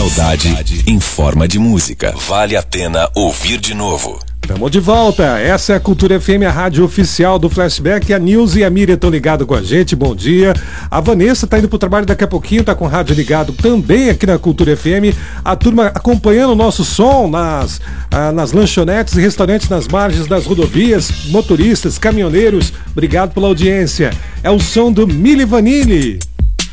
saudade em forma de música. Vale a pena ouvir de novo. Estamos de volta, essa é a Cultura FM, a rádio oficial do Flashback. A Nilce e a Miriam estão ligados com a gente, bom dia. A Vanessa está indo pro trabalho daqui a pouquinho, tá com o rádio ligado também aqui na Cultura FM. A turma acompanhando o nosso som nas lanchonetes e restaurantes nas margens das rodovias, motoristas, caminhoneiros, obrigado pela audiência. É o som do Milli Vanilli.